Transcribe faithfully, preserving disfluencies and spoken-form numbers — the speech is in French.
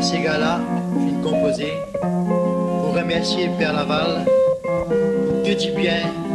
ces gars-là, fin composé, pour remercier Père Laval, Dieu dit bien,